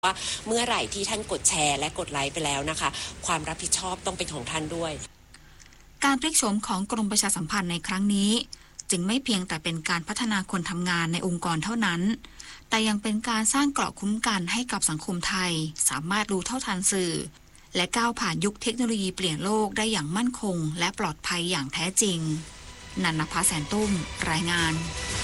ว่าเมื่อไหร่ที่ท่านกดแชร์และกดไลค์ไปแล้วนะคะความรับผิดชอบต้องเป็นของท่านด้วยการพลิกโฉมของกรมประชาสัมพันธ์ในครั้งนี้จึงไม่เพียงแต่เป็นการพัฒนาคนทำงานในองค์กรเท่านั้นแต่ยังเป็นการสร้างเกราะคุ้มกันให้กับสังคมไทยสามารถรู้เท่าทันสื่อและก้าวผ่านยุคเทคโนโลยีเปลี่ยนโลกได้อย่างมั่นคงและปลอดภัยอย่างแท้จริงนันนภาแสนตุ้มรายงาน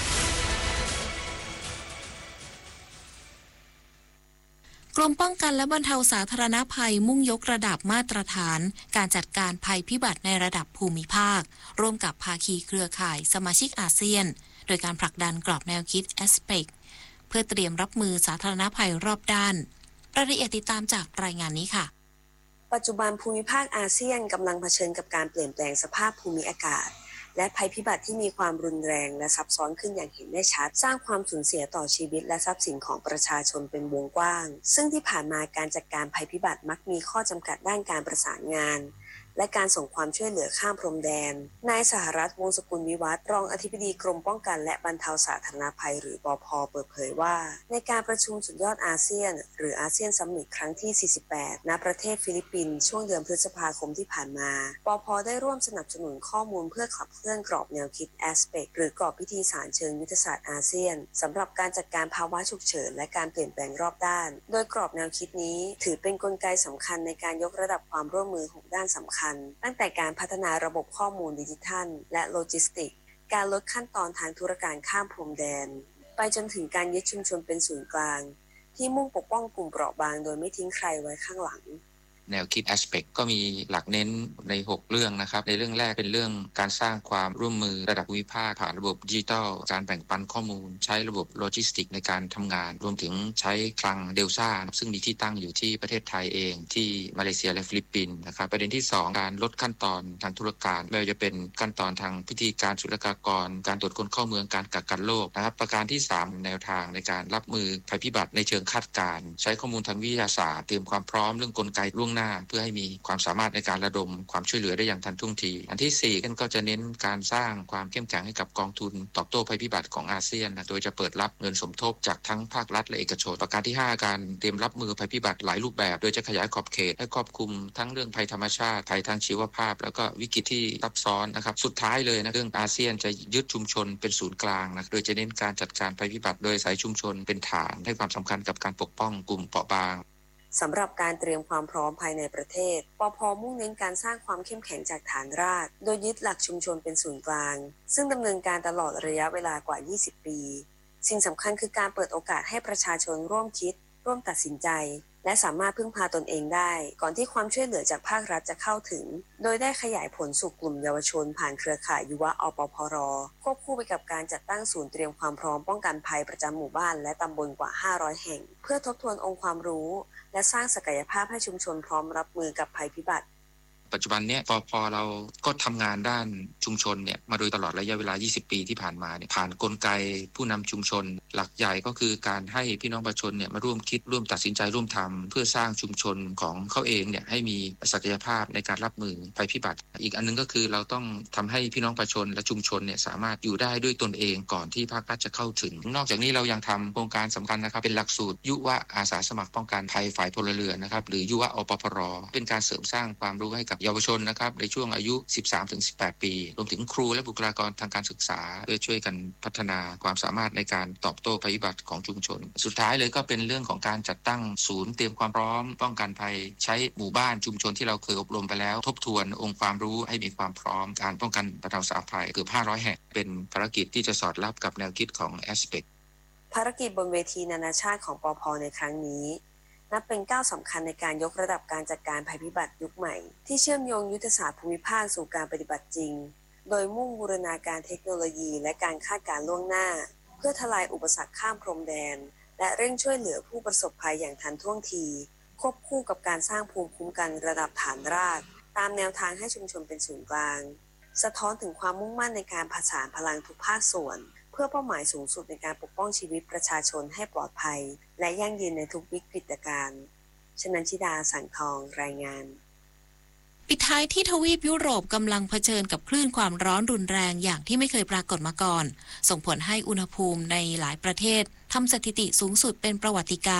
กรมป้องกันและบรรเทาสาธารณภัยมุ่งยกระดับมาตรฐานการจัดการภัยพิบัติในระดับภูมิภาคร่วมกับภาคีเครือข่ายสมาชิกอาเซียนโดยการผลักดันกรอบแนวคิด ASPEC เพื่อเตรียมรับมือสาธารณภัยรอบด้านรายละเอียดติดตามจากรายงานนี้ค่ะปัจจุบันภูมิภาคอาเซียนกำลังเผชิญกับการเปลี่ยนแปลงสภาพภูมิอากาศและภัยพิบัติที่มีความรุนแรงและซับซ้อนขึ้นอย่างเห็นได้ชัดสร้างความสูญเสียต่อชีวิตและทรัพย์สินของประชาชนเป็นวงกว้างซึ่งที่ผ่านมาการจัดการภัยพิบัติมักมีข้อจำกัดด้านการประสานงานและการส่งความช่วยเหลือข้ามพรมแดนนายสหรัฐวงศ์สกุลวิวัฒน์รองอธิบดีกรมป้องกันและบรรเทาสาธารณภัยหรือปภ.เปิดเผยว่าในการประชุมสุดยอดอาเซียนหรืออาเซียนซัมมิตครั้งที่48ณประเทศฟิลิปปินส์ช่วงเดือนพฤษภาคมที่ผ่านมาปภ.ได้ร่วมสนับสนุนข้อมูลเพื่อขับเคลื่อนกรอบแนวคิด ASPEC หรือกรอบพิธีสารเชิงยุทธศาสตร์อาเซียนสำหรับการจัดการภาวะฉุกเฉินและการเปลี่ยนแปลงรอบด้านโดยกรอบแนวคิดนี้ถือเป็นกลไกสำคัญในการยกระดับความร่วมมือ6ด้านสำคัญตั้งแต่การพัฒนาระบบข้อมูลดิจิทัลและโลจิสติกส์การลดขั้นตอนทางธุรการข้ามพรมแดนไปจนถึงการยึดชุมชนเป็นศูนย์กลางที่มุ่งปกป้องกลุ่มเปราะบางโดยไม่ทิ้งใครไว้ข้างหลังแนวคิด ASPEC ก็มีหลักเน้นใน6เรื่องนะครับในเรื่องแรกเป็นเรื่องการสร้างความร่วมมือระดับภูมิภาคผ่านระบบดิจิทัลการแบ่งปันข้อมูลใช้ระบบโลจิสติกในการทำงานรวมถึงใช้คลังเดลซ่าซึ่งมีที่ตั้งอยู่ที่ประเทศไทยเองที่มาเลเซียและฟิลิปปินส์นะครับประเด็นที่2การลดขั้นตอนทางธุรการไม่ว่าจะเป็นขั้นตอนทางพิธีการศุลกากรการตรวจคนเข้าเมืองการกักกันโรคนะครับประการที่3แนวทางในการรับมือภัยพิบัติในเชิงคาดการณ์ใช้ข้อมูลทางวิทยาศาสตร์เตรียมความพร้อมเรื่องกลไกล่วงหน้าเพื่อให้มีความสามารถในการระดมความช่วยเหลือได้อย่างทันท่วงทีอันที่4ก็จะเน้นการสร้างความเข้มแข็งให้กับกองทุนตอบโต้ภัยพิบัติของอาเซียนโดยจะเปิดรับเงินสมทบจากทั้งภาครัฐและเอกชนประการที่5การเตรียมรับมือภัยพิบัติหลายรูปแบบโดยจะขยายขอบเขตให้ครอบคลุมทั้งเรื่องภัยธรรมชาติภัยทางชีวภาพแล้วก็วิกฤตที่ซับซ้อนนะครับสุดท้ายเลยเรื่องอาเซียนจะยึดชุมชนเป็นศูนย์กลางโดยจะเน้นการจัดการภัยพิบัติโดยอาศัยชุมชนเป็นฐานให้ความสำคัญกับการปกป้องกลุ่มเปราะบางสำหรับการเตรียมความพร้อมภายในประเทศปภ.มุ่งเน้นการสร้างความเข้มแข็งจากฐานรากโดยยึดหลักชุมชนเป็นศูนย์กลางซึ่งดำเนินการตลอดระยะเวลากว่า20ปีสิ่งสำคัญคือการเปิดโอกาสให้ประชาชนร่วมคิดร่วมตัดสินใจและสามารถพึ่งพาตนเองได้ก่อนที่ความช่วยเหลือจากภาครัฐจะเข้าถึงโดยได้ขยายผลสู่กลุ่มเยาวชนผ่านเครือข่ายยุวอปพรควบคู่ไปกับการจัดตั้งศูนย์เตรียมความพร้อมป้องกันภัยประจำหมู่บ้านและตำบลกว่า500แห่งเพื่อทบทวนองค์ความรู้และสร้างศักยภาพให้ชุมชนพร้อมรับมือกับภัยพิบัติปัจจุบันนี้พอเราก็ทำงานด้านชุมชนเนี่ยมาโดยตลอดระยะเวลา20ปีที่ผ่านมาเนี่ยผ่านกลไกผู้นำชุมชนหลักใหญ่ก็คือการให้พี่น้องประชาชนเนี่ยมาร่วมคิดร่วมตัดสินใจร่วมทำเพื่อสร้างชุมชนของเขาเองเนี่ยให้มีศักยภาพในการรับมือภัยพิบัติอีกอันนึงก็คือเราต้องทำให้พี่น้องประชาชนและชุมชนเนี่ยสามารถอยู่ได้ด้วยตนเองก่อนที่ภาครัฐจะเข้าถึงนอกจากนี้เรายังทำโครงการสำคัญนะครับเป็นหลักสูตรยุวอาสาสมัครป้องกันภัยฝ่ายพลเรือนนะครับหรือยุวอปพรเป็นการเสริมสร้างความรู้ให้กับเยาวชนนะครับในช่วงอายุ 13-18 ปีรวมถึงครูและบุคลากรทางการศึกษาเพื่อช่วยกันพัฒนาความสามารถในการตอบโต้ภัยพิบัติของชุมชนสุดท้ายเลยก็เป็นเรื่องของการจัดตั้งศูนย์เตรียมความพร้อมป้องกันภัยใช้หมู่บ้านชุมชนที่เราเคยอบรมไปแล้วทบทวนองค์ความรู้ให้มีความพร้อมการป้องกันบรรเทาสาธารณภัยเกือบ500แห่งเป็นภารกิจที่จะสอดรับกับแนวคิดของ ASPEC ภารกิจบนเวทีนานาชาติของปภ.ในครั้งนี้นับเป็นก้าวสำคัญในการยกระดับการจัดการภัยพิบัติยุคใหม่ที่เชื่อมโยงยุทธศาสตร์ภูมิภาคสู่การปฏิบัติจริงโดยมุ่งบูรณาการเทคโนโลยีและการคาดการณ์ล่วงหน้าเพื่อทลายอุปสรรคข้ามพรมแดนและเร่งช่วยเหลือผู้ประสบภัยอย่างทันท่วงทีควบคู่กับการสร้างภูมิคุ้มกันระดับฐานรากตามแนวทางให้ชุมชนเป็นศูนย์กลางสะท้อนถึงความมุ่งมั่นในการผสานพลังทุกภาคส่วนเพื่อเป้าหมายสูงสุดในการปกป้องชีวิตประชาชนให้ปลอดภัยและยั่งยืนในทุกวิกฤตการณ์ชนันชิดาสังทองรายงานปิดท้ายที่ทวีปยุโรปกำลังเผชิญกับคลื่นความร้อนรุนแรงอย่างที่ไม่เคยปรากฏมาก่อนส่งผลให้อุณหภูมิในหลายประเทศทำสถิติสูงสุดเป็นประวัติการณ์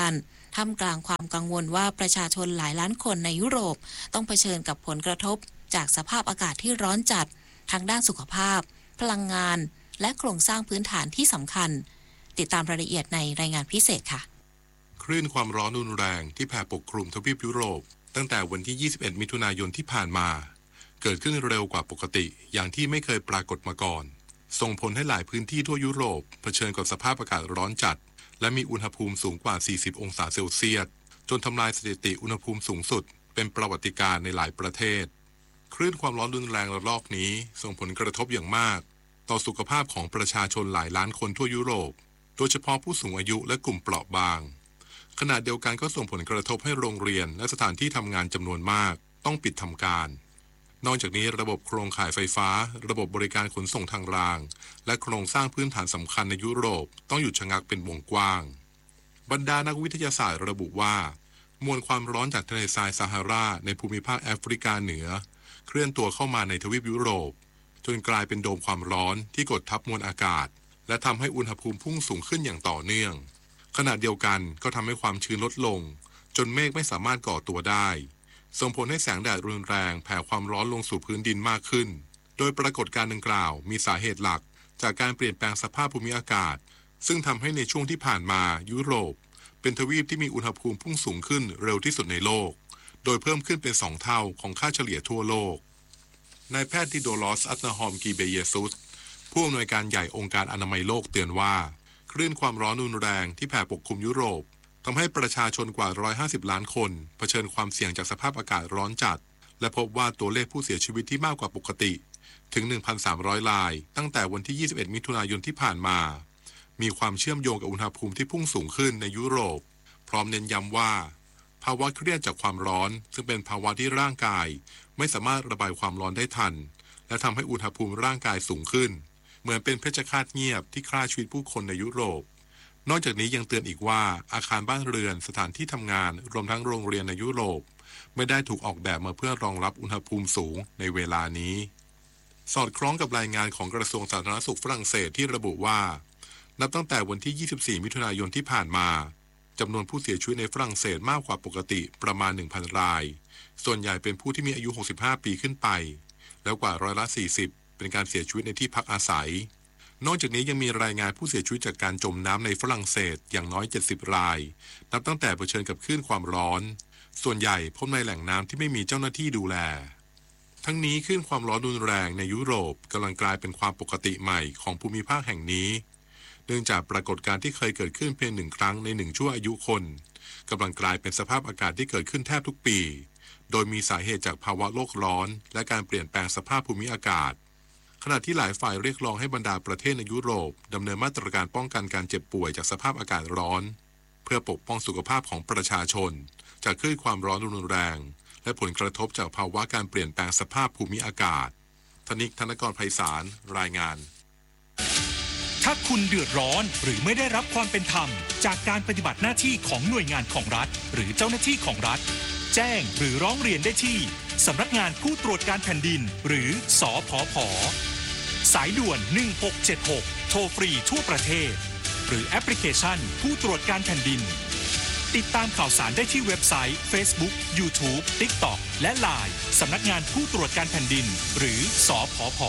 ท่ามกลางความกังวลว่าประชาชนหลายล้านคนในยุโรปต้องเผชิญกับผลกระทบจากสภาพอากาศที่ร้อนจัดทั้งด้านสุขภาพพลังงานและโครงสร้างพื้นฐานที่สำคัญติดตามรายละเอียดในรายงานพิเศษค่ะคลื่นความร้อนรุนแรงที่แผ่ปกคลุมทวีปยุโรปตั้งแต่วันที่ 21 มิถุนายนที่ผ่านมาเกิดขึ้นเร็วกว่าปกติอย่างที่ไม่เคยปรากฏมาก่อนส่งผลให้หลายพื้นที่ทั่วยุโรปเผชิญกับสภาพอากาศร้อนจัดและมีอุณหภูมิสูงกว่า 40 องศาเซลเซียสจนทำลายสถิติอุณหภูมิสูงสุดเป็นประวัติการณ์ในหลายประเทศคลื่นความร้อนรุนแรงระลอกนี้ส่งผลกระทบอย่างมากต่อสุขภาพของประชาชนหลายล้านคนทั่วยุโรปโดยเฉพาะผู้สูงอายุและกลุ่มเปราะบางขณะเดียวกันก็ส่งผลกระทบให้โรงเรียนและสถานที่ทำงานจำนวนมากต้องปิดทำการนอกจากนี้ระบบโครงข่ายไฟฟ้าระบบบริการขนส่งทางรางและโครงสร้างพื้นฐานสำคัญในยุโรปต้องหยุดชะงักเป็นวงกว้างบรรดานักวิทยาศาสตร์ระบุว่ามวลความร้อนจากทะเลทรายซาฮาราในภูมิภาคแอฟริกาเหนือเคลื่อนตัวเข้ามาในทวีปยุโรปจนกลายเป็นโดมความร้อนที่กดทับมวลอากาศและทำให้อุณหภูมิพุ่งสูงขึ้นอย่างต่อเนื่องขณะเดียวกันก็ทำให้ความชื้นลดลงจนเมฆไม่สามารถก่อตัวได้ส่งผลให้แสงแดดรุนแรงแผ่ความร้อนลงสู่พื้นดินมากขึ้นโดยปรากฏการณ์ดังกล่าวมีสาเหตุหลักจากการเปลี่ยนแปลงสภาพภูมิอากาศซึ่งทำให้ในช่วงที่ผ่านมายุโรปเป็นทวีปที่มีอุณหภูมิพุ่งสูงขึ้นเร็วที่สุดในโลกโดยเพิ่มขึ้นเป็น2 เท่าของค่าเฉลี่ยทั่วโลกนายแพทย์ดิโดลอส อัตนาฮอม กีเบเยซุสผู้อำนวยการใหญ่องค์การอนามัยโลกเตือนว่าคลื่นความร้อนรุนแรงที่แผ่ปกคลุมยุโรปทำให้ประชาชนกว่า150ล้านคนเผชิญความเสี่ยงจากสภาพอากาศร้อนจัดและพบว่าตัวเลขผู้เสียชีวิตที่มากกว่าปกติถึง 1,300 รายตั้งแต่วันที่ 21 มิถุนายนที่ผ่านมามีความเชื่อมโยงกับอุณหภูมิที่พุ่งสูงขึ้นในยุโรปพร้อมเน้นย้ำว่าภาวะเครียดจากความร้อนซึ่งเป็นภาวะที่ร่างกายไม่สามารถระบายความร้อนได้ทันและทำให้อุณหภูมิร่างกายสูงขึ้นเหมือนเป็นเพชฌฆาตเงียบที่ฆ่าชีวิตผู้คนในยุโรปนอกจากนี้ยังเตือนอีกว่าอาคารบ้านเรือนสถานที่ทำงานรวมทั้งโรงเรียนในยุโรปไม่ได้ถูกออกแบบมาเพื่อรองรับอุณหภูมิสูงในเวลานี้สอดคล้องกับรายงานของกระทรวงสาธารณสุขฝรั่งเศสที่ระบุว่านับตั้งแต่วันที่ 24 มิถุนายนที่ผ่านมาจำนวนผู้เสียชีวิตในฝรั่งเศสมากกว่าปกติประมาณ 1,000 รายส่วนใหญ่เป็นผู้ที่มีอายุ 65 ปีขึ้นไปแล้วกว่า40%เป็นการเสียชีวิตในที่พักอาศัยนอกจากนี้ยังมีรายงานผู้เสียชีวิตจากการจมน้ำในฝรั่งเศสอย่างน้อย70 รายนับตั้งแต่เผชิญกับคลื่นความร้อนส่วนใหญ่พบในแหล่งน้ำที่ไม่มีเจ้าหน้าที่ดูแลทั้งนี้คลื่นความร้อนรุนแรงในยุโรปกำลังกลายเป็นความปกติใหม่ของภูมิภาคแห่งนี้เนื่องจากปรากฏการณ์ที่เคยเกิดขึ้นเพียง1 ครั้งใน1 ชั่วอายุคนกำลังกลายเป็นสภาพอากาศที่เกิดขึ้นแทบทุกปีโดยมีสาเหตุจากภาวะโลกร้อนและการเปลี่ยนแปลงสภาพภูมิอากาศขณะที่หลายฝ่ายเรียกร้องให้บรรดาประเทศในยุโรปดำเนินมาตรการป้องกันการเจ็บป่วยจากสภาพอากาศร้อนเพื่อปกป้องสุขภาพของประชาชนจากคลื่นความร้อนรุนแรงและผลกระทบจากภาวะการเปลี่ยนแปลงสภาพภูมิอากาศธนิก ธนกรไพศาลรายงานถ้าคุณเดือดร้อนหรือไม่ได้รับความเป็นธรรมจากการปฏิบัติหน้าที่ของหน่วยงานของรัฐหรือเจ้าหน้าที่ของรัฐแจ้งหรือร้องเรียนได้ที่สำนักงานผู้ตรวจการแผ่นดินหรือสผผ.สายด่วน1676โทรฟรีทั่วประเทศหรือแอปพลิเคชันผู้ตรวจการแผ่นดินติดตามข่าวสารได้ที่เว็บไซต์ Facebook YouTube TikTok และ LINE สำนักงานผู้ตรวจการแผ่นดินหรือสผผ.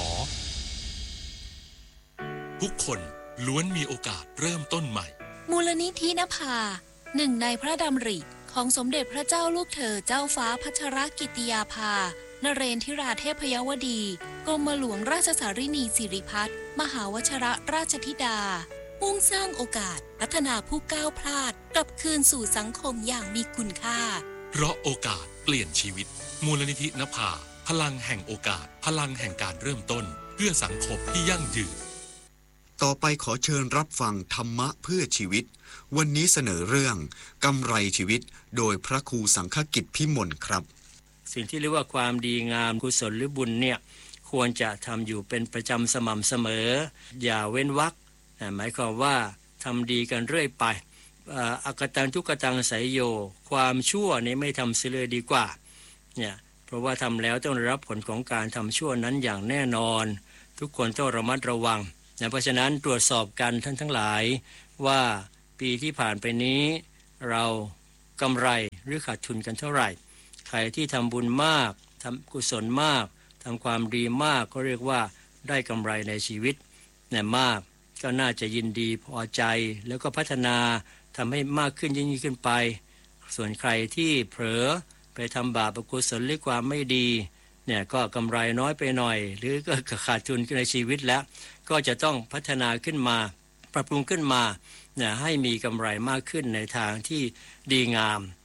ทุกคนล้วนมีโอกาสเริ่มต้นใหม่มูลนิธินภาหนึ่งในพระดำริของสมเด็จพระเจ้าลูกเธอเจ้าฟ้าพัชรกิติยาภานเรนทิราเทพยวดีกรมหลวงราชสารินีสิริพัฒน์มหาวชิรราชธิดามุ่งสร้างโอกาสพัฒนาผู้ก้าวพลาดกลับคืนสู่สังคมอย่างมีคุณค่าเพราะโอกาสเปลี่ยนชีวิตมูลนิธินภาพลังแห่งโอกาสพลังแห่งการเริ่มต้นเพื่อสังคมที่ยั่งยืนต่อไปขอเชิญรับฟังธรรมะเพื่อชีวิตวันนี้เสนอเรื่องกำไรชีวิตโดยพระครูสังฆกิจพิมลครับสิ่งที่เรียกว่าความดีงามกุศลหรือบุญเนี่ยควรจะทำอยู่เป็นประจำสม่ำเสมออย่าเว้นวรรคหมายความว่าทำดีกันเรื่อยไปอกตังทุกตังไสยโยความชั่วนี่ไม่ทำเสียเลยดีกว่าเนี่ยเพราะว่าทำแล้วต้องได้รับผลของการทำชั่วนั้นอย่างแน่นอนทุกคนต้องระมัดระวังเพราะฉะนั้นตรวจสอบกันท่านทั้งหลายว่าปีที่ผ่านไปนี้เรากำไรหรือขาดทุนกันเท่าไหร่ใครที่ทำบุญมากทำกุศลมากทำความดีมากก็เรียกว่าได้กำไรในชีวิตเนี่ยมากก็น่าจะยินดีพอใจแล้วก็พัฒนาทำให้มากขึ้นยิ่งขึ้นไปส่วนใครที่เผลอไปทำบาปอกุศลหรือความไม่ดีเนี่ยก็กำไรน้อยไปหน่อยหรือก็ขาดทุนในชีวิตแล้วก็จะต้องพัฒนาขึ้นมาปรับปรุงขึ้นมาเนี่ยให้มีกำไรมากขึ้นในทางที่ดีงาม